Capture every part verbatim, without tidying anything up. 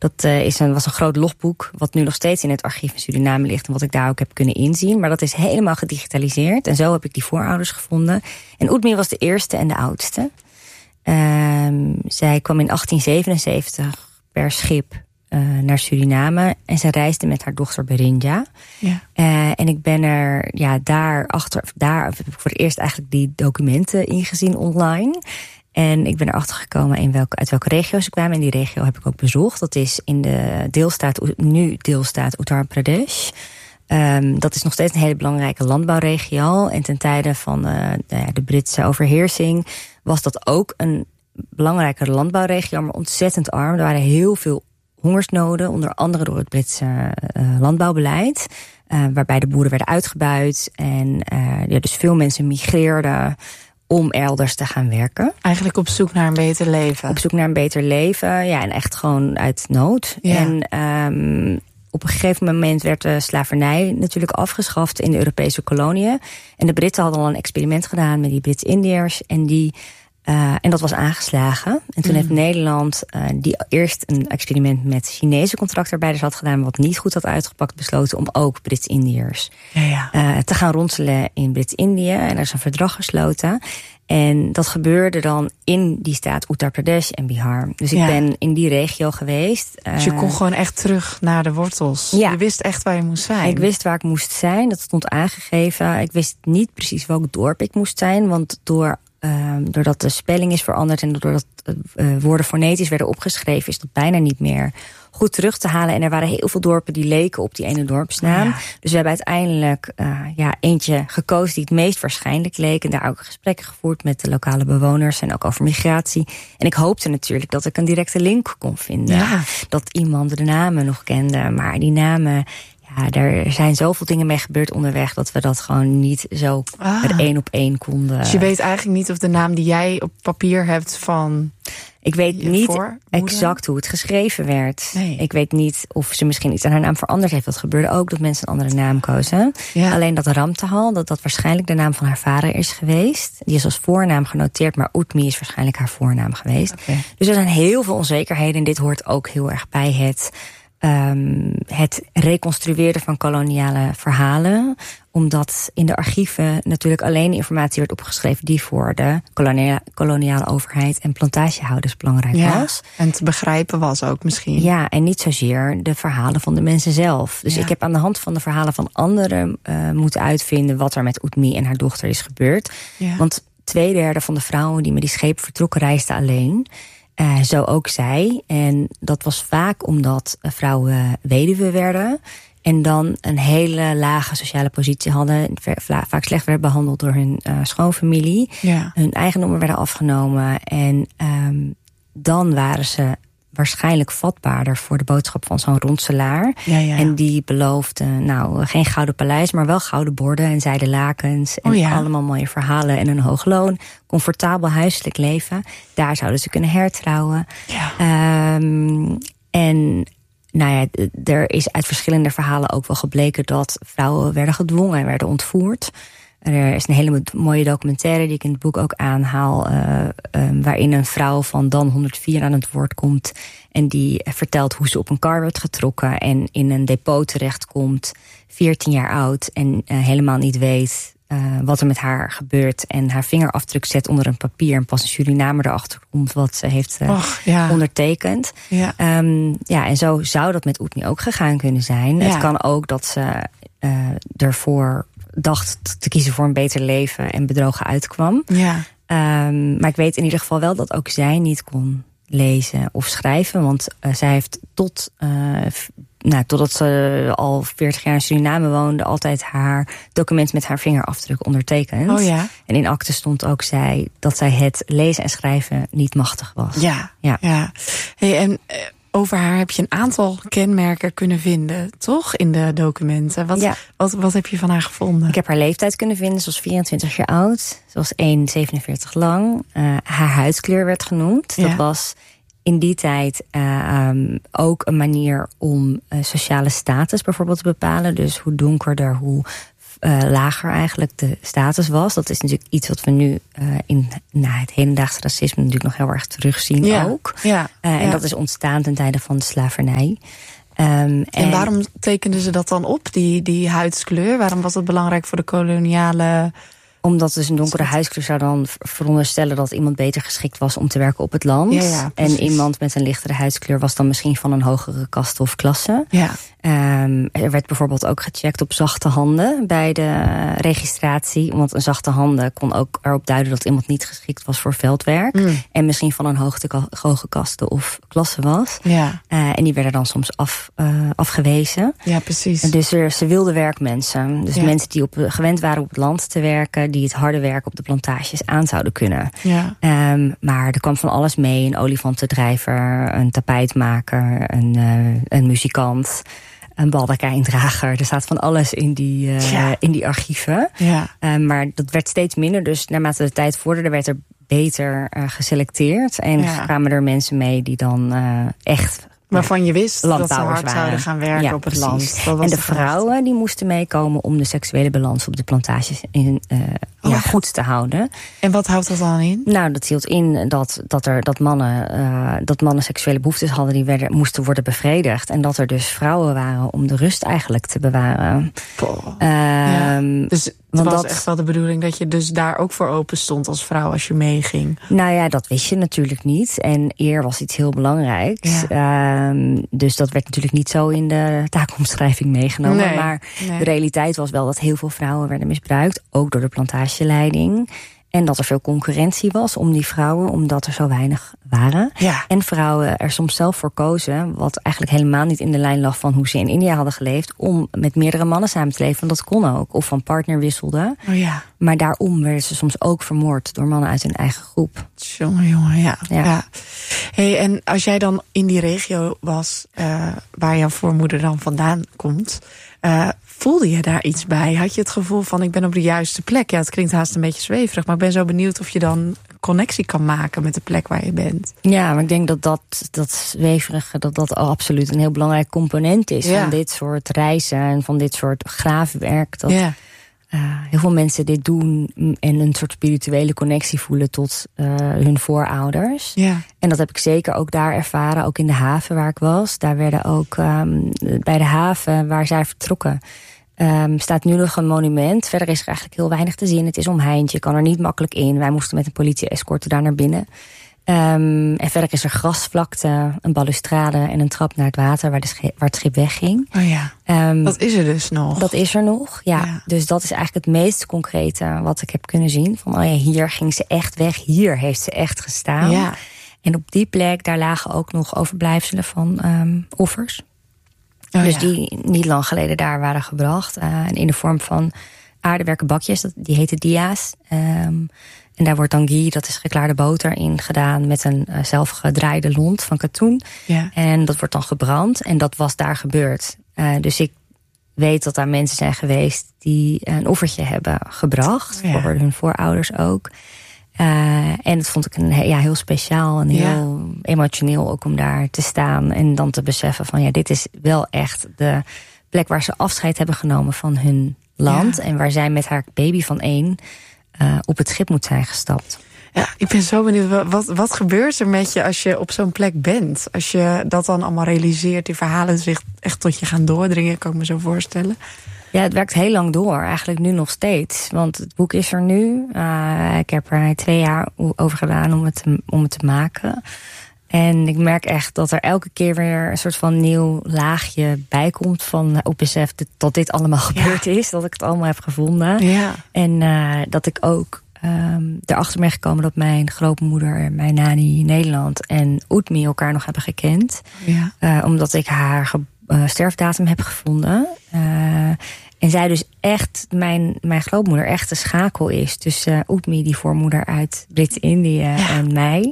Dat uh, is een, was een groot logboek, wat nu nog steeds in het archief in Suriname ligt en wat ik daar ook heb kunnen inzien. Maar dat is helemaal gedigitaliseerd en zo heb ik die voorouders gevonden. En Oetmi was de eerste en de oudste. Uh, zij kwam in achttien zevenenzeventig per schip uh, naar Suriname en ze reisde met haar dochter Berinja. Ja. Uh, en ik ben er ja, daar achter, daar heb ik voor het eerst eigenlijk die documenten ingezien online. En ik ben erachter gekomen in welke, uit welke regio ze kwamen. En die regio heb ik ook bezocht. Dat is in de deelstaat, nu deelstaat Uttar Pradesh. Um, dat is nog steeds een hele belangrijke landbouwregio. En ten tijde van uh, de, de Britse overheersing was dat ook een belangrijke landbouwregio, maar ontzettend arm. Er waren heel veel hongersnoden, onder andere door het Britse uh, landbouwbeleid. Uh, waarbij de boeren werden uitgebuit. En uh, ja, dus veel mensen migreerden om elders te gaan werken. Eigenlijk op zoek naar een beter leven. Op zoek naar een beter leven, ja, en echt gewoon uit nood. Ja. En um, op een gegeven moment werd de slavernij natuurlijk afgeschaft in de Europese koloniën. En de Britten hadden al een experiment gedaan met die Brits-Indiërs. En die Uh, en dat was aangeslagen. En toen mm. heeft Nederland, uh, die eerst een experiment met Chinese contractarbeiders had gedaan, wat niet goed had uitgepakt, besloten om ook Brits-Indiërs ja, ja. uh, te gaan ronselen in Brits-Indië. En er is een verdrag gesloten. En dat gebeurde dan in die staat Uttar Pradesh en Bihar. Dus ik ja. ben in die regio geweest. Dus je kon gewoon echt terug naar de wortels. Ja. Je wist echt waar je moest zijn. Ik wist waar ik moest zijn. Dat stond aangegeven. Ik wist niet precies welk dorp ik moest zijn. Want door Um, doordat de spelling is veranderd en doordat uh, woorden fonetisch werden opgeschreven, is dat bijna niet meer goed terug te halen. En er waren heel veel dorpen die leken op die ene dorpsnaam. Ja. Dus we hebben uiteindelijk uh, ja, eentje gekozen die het meest waarschijnlijk leek. En daar ook gesprekken gevoerd met de lokale bewoners en ook over migratie. En ik hoopte natuurlijk dat ik een directe link kon vinden. Ja. Dat iemand de namen nog kende. Maar die namen, ja, er zijn zoveel dingen mee gebeurd onderweg dat we dat gewoon niet zo ah. er één op één konden. Dus je weet eigenlijk niet of de naam die jij op papier hebt van Ik weet niet exact hoe het geschreven werd. Nee. Ik weet niet of ze misschien iets aan haar naam veranderd heeft. Dat gebeurde ook, dat mensen een andere naam kozen. Ja. Alleen dat Ramtehal, dat dat waarschijnlijk de naam van haar vader is geweest. Die is als voornaam genoteerd, maar Oetmi is waarschijnlijk haar voornaam geweest. Okay. Dus er zijn heel veel onzekerheden en dit hoort ook heel erg bij het Um, het reconstrueren van koloniale verhalen. Omdat in de archieven natuurlijk alleen informatie werd opgeschreven die voor de koloniale, koloniale overheid en plantagehouders belangrijk ja, was. En te begrijpen was ook misschien. Ja, en niet zozeer de verhalen van de mensen zelf. Dus ja. ik heb aan de hand van de verhalen van anderen uh, moeten uitvinden wat er met Oetmi en haar dochter is gebeurd. Ja. Want twee derde van de vrouwen die met die schepen vertrokken reisden alleen. Uh, zo ook zij. En dat was vaak omdat vrouwen weduwe werden en dan een hele lage sociale positie hadden. Vaak slecht werden behandeld door hun uh, schoonfamilie. Ja. Hun eigendommen werden afgenomen. En um, dan waren ze waarschijnlijk vatbaarder voor de boodschap van zo'n ronselaar. Ja, ja. En die beloofde, nou, geen gouden paleis, maar wel gouden borden en zijden lakens. En oh ja. allemaal mooie verhalen en een hoog loon. Comfortabel huiselijk leven. Daar zouden ze kunnen hertrouwen. Ja. Um, en nou ja, er is uit verschillende verhalen ook wel gebleken dat vrouwen werden gedwongen en werden ontvoerd. Er is een hele mooie documentaire die ik in het boek ook aanhaal, Uh, um, waarin een vrouw van dan honderdvier aan het woord komt. En die vertelt hoe ze op een kar werd getrokken en in een depot terechtkomt, veertien jaar oud. En uh, helemaal niet weet uh, wat er met haar gebeurt. En haar vingerafdruk zet onder een papier. En pas een Surinamer erachter komt wat ze heeft uh, Och, ja. ondertekend. Ja. Um, ja, en zo zou dat met Oetmi ook gegaan kunnen zijn. Ja. Het kan ook dat ze uh, ervoor dacht te kiezen voor een beter leven en bedrogen uitkwam. Ja. Um, maar ik weet in ieder geval wel dat ook zij niet kon lezen of schrijven. Want uh, zij heeft tot, uh, nou, totdat ze al veertig jaar in Suriname woonde, altijd haar document met haar vingerafdruk ondertekend. Oh ja. En in akte stond ook zij dat zij het lezen en schrijven niet machtig was. Ja, ja. ja. Hey, en Uh... over haar heb je een aantal kenmerken kunnen vinden, toch? In de documenten. Wat, ja. wat, wat heb je van haar gevonden? Ik heb haar leeftijd kunnen vinden. Ze was vierentwintig jaar oud. Ze was één komma zevenenveertig lang. Uh, haar huidskleur werd genoemd. Ja. Dat was in die tijd uh, um, ook een manier om uh, sociale status bijvoorbeeld te bepalen. Dus hoe donkerder, hoe uh, lager eigenlijk de status was. Dat is natuurlijk iets wat we nu uh, in nou, het hedendaagse racisme natuurlijk nog heel erg terugzien ja. ook. Ja. Uh, en ja. dat is ontstaan ten tijde van de slavernij. Um, en, en waarom tekenden ze dat dan op, die, die huidskleur? Waarom was het belangrijk voor de koloniale... Omdat dus een donkere huidskleur zou dan veronderstellen dat iemand beter geschikt was om te werken op het land. Ja, ja, en iemand met een lichtere huidskleur was dan misschien van een hogere kaste of klasse. Ja. Um, er werd bijvoorbeeld ook gecheckt op zachte handen bij de registratie. Want een zachte handen kon ook erop duiden dat iemand niet geschikt was voor veldwerk. Mm. En misschien van een hoogte, hoge kaste of klasse was. Ja. Uh, en die werden dan soms af, uh, afgewezen. Ja, precies. En dus er, ze wilden werkmensen. Dus ja. mensen die op, gewend waren op het land te werken, die het harde werk op de plantages aan zouden kunnen. Ja. Um, maar er kwam van alles mee. Een olifantendrijver, een tapijtmaker, een, uh, een muzikant, een baldakijndrager. Er staat van alles in die, uh, ja. in die archieven. Ja. Um, maar dat werd steeds minder. Dus naarmate de tijd vorderde, werd er beter uh, geselecteerd. En ja. kwamen er mensen mee die dan uh, echt... Waarvan je wist dat ze hard waren. zouden gaan werken ja, op het precies. land. Dat was en de, de vrouwen die moesten meekomen om de seksuele balans op de plantages in, uh, oh, ja, goed te houden. En wat houdt dat dan in? Nou, dat hield in dat, dat, er, dat, mannen, uh, dat mannen seksuele behoeftes hadden die werden, moesten worden bevredigd. En dat er dus vrouwen waren om de rust eigenlijk te bewaren. Oh. Um, ja. Dus het want was dat, echt wel de bedoeling dat je dus daar ook voor open stond als vrouw als je meeging. Nou ja, dat wist je natuurlijk niet. En eer was iets heel belangrijks. Ja. Um, dus dat werd natuurlijk niet zo in de taakomschrijving meegenomen. Nee, maar nee. de realiteit was wel dat heel veel vrouwen werden misbruikt. Ook door de plantageleiding. En dat er veel concurrentie was om die vrouwen, omdat er zo weinig waren. Ja. En vrouwen er soms zelf voor kozen, wat eigenlijk helemaal niet in de lijn lag van hoe ze in India hadden geleefd, om met meerdere mannen samen te leven. Want dat kon ook. Of van partner wisselden. Oh ja. Maar daarom werden ze soms ook vermoord door mannen uit hun eigen groep. Jongen, jongen, ja. ja. ja. Hey, en als jij dan in die regio was, uh, waar jouw voormoeder dan vandaan komt, uh, voelde je daar iets bij? Had je het gevoel van, ik ben op de juiste plek? Ja, het klinkt haast een beetje zweverig, maar ik ben zo benieuwd of je dan connectie kan maken met de plek waar je bent. Ja, maar ik denk dat dat, dat zweverige, dat dat absoluut een heel belangrijk component is ja. van dit soort reizen en van dit soort graafwerk. Dat ja. uh, heel veel mensen dit doen en een soort spirituele connectie voelen tot uh, hun voorouders. Ja. En dat heb ik zeker ook daar ervaren, ook in de haven waar ik was. Daar werden ook um, bij de haven waar zij vertrokken, Um, staat nu nog een monument. Verder is er eigenlijk heel weinig te zien. Het is omheind, je kan er niet makkelijk in. Wij moesten met een politie-escorte daar naar binnen. Um, en verder is er grasvlakte, een balustrade en een trap naar het water waar, de schip, waar het schip wegging. Oh ja, um, dat is er dus nog. Dat is er nog, ja. ja. Dus dat is eigenlijk het meest concrete wat ik heb kunnen zien. Van, oh ja, hier ging ze echt weg. Hier heeft ze echt gestaan. Ja. En op die plek, daar lagen ook nog overblijfselen van um, offers. Oh, dus ja. die niet lang geleden daar waren gebracht. Uh, in de vorm van aardewerken bakjes. Dat, die heten dia's. Um, en daar wordt dan ghee, dat is geklaarde boter, in gedaan met een uh, zelfgedraaide lont van katoen. Ja. En dat wordt dan gebrand. En dat was daar gebeurd. Uh, dus ik weet dat daar mensen zijn geweest die een offertje hebben gebracht. Ja. Voor hun voorouders ook. Uh, en dat vond ik een, ja, heel speciaal en heel ja. emotioneel ook om daar te staan. En dan te beseffen van ja, dit is wel echt de plek waar ze afscheid hebben genomen van hun land. Ja. En waar zij met haar baby van één uh, op het schip moet zijn gestapt. Ja, ik ben zo benieuwd. Wat, wat gebeurt er met je als je op zo'n plek bent? Als je dat dan allemaal realiseert, die verhalen zich echt tot je gaan doordringen, kan ik me zo voorstellen. Ja, het werkt heel lang door. Eigenlijk nu nog steeds. Want het boek is er nu. Uh, ik heb er twee jaar over gedaan om het, te, om het te maken. En ik merk echt dat er elke keer weer een soort van nieuw laagje bij komt. Van op besef dat dit allemaal gebeurd ja. is. Dat ik het allemaal heb gevonden. Ja. En uh, dat ik ook um, erachter ben gekomen dat mijn grootmoeder, mijn nani in Nederland en Utmi elkaar nog hebben gekend. Ja. Uh, omdat ik haar ge- uh, sterfdatum heb gevonden. Uh, En zij dus echt, mijn, mijn grootmoeder, echt de schakel is tussen uh, Utmi, die voormoeder uit Brits-Indië, ja. en mij.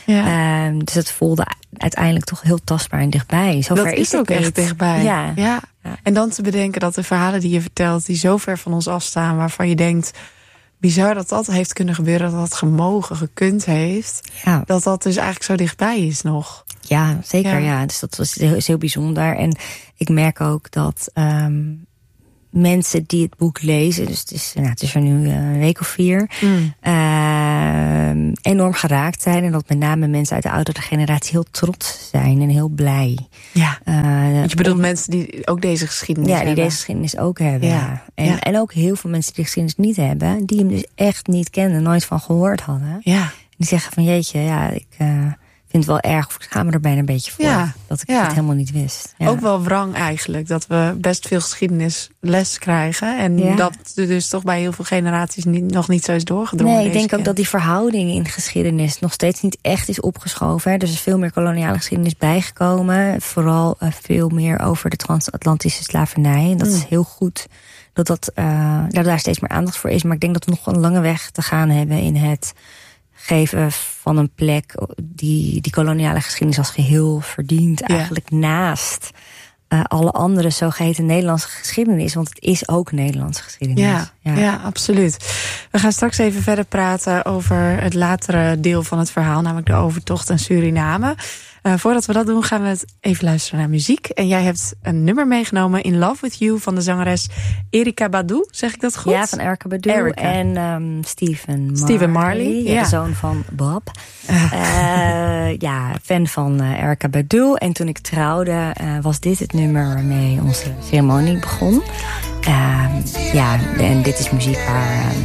Ja. Um, dus het voelde uiteindelijk toch heel tastbaar en dichtbij. Zover dat is, is ook echt dichtbij. Ja. Ja. Ja. En dan te bedenken dat de verhalen die je vertelt, die zo ver van ons afstaan, waarvan je denkt, bizar dat dat heeft kunnen gebeuren, dat dat gemogen, gekund heeft. Ja. Dat dat dus eigenlijk zo dichtbij is nog. Ja, zeker. Ja. Ja. Dus dat was heel, heel bijzonder. En ik merk ook dat Um, mensen die het boek lezen, dus het is, nou, het is er nu een week of vier, mm. uh, enorm geraakt zijn. En dat met name mensen uit de oudere generatie heel trots zijn en heel blij. Ja, uh, je bedoelt om, mensen die ook deze geschiedenis ja, hebben. Ja, die deze geschiedenis ook hebben. Ja. Ja. En, ja. en ook heel veel mensen die de geschiedenis niet hebben, die hem dus echt niet kenden, nooit van gehoord hadden. Ja. Die zeggen van jeetje, ja, ik... Uh, vind het wel erg, of ik schaam me er bijna een beetje voor. Ja, dat ik ja. het helemaal niet wist. Ja. Ook wel wrang eigenlijk, dat we best veel geschiedenisles krijgen. En ja. dat dus toch bij heel veel generaties niet, nog niet zo is doorgedrongen. Nee, ik denk keer. ook dat die verhouding in geschiedenis nog steeds niet echt is opgeschoven. Hè. Dus er is veel meer koloniale geschiedenis bijgekomen. Vooral uh, veel meer over de transatlantische slavernij. En dat mm. is heel goed dat, dat, uh, dat daar steeds meer aandacht voor is. Maar ik denk dat we nog een lange weg te gaan hebben in het geven van een plek die die koloniale geschiedenis als geheel verdient. Ja. Eigenlijk naast uh, alle andere zogeheten Nederlandse geschiedenis. Want het is ook Nederlandse geschiedenis. Ja, ja. ja, absoluut. We gaan straks even verder praten over het latere deel van het verhaal. Namelijk de overtocht in Suriname. Uh, voordat we dat doen gaan we het even luisteren naar muziek. En jij hebt een nummer meegenomen, In Love With You, van de zangeres Erykah Badu. Zeg ik dat goed? Ja, van Erykah Badu Erykah. en um, Stephen Marley. Stephen Marley, ja. De zoon van Bob. Uh. Uh, ja, fan van uh, Erykah Badu. En toen ik trouwde uh, was dit het nummer waarmee onze ceremonie begon. Uh, ja, en dit is muziek waar... Uh,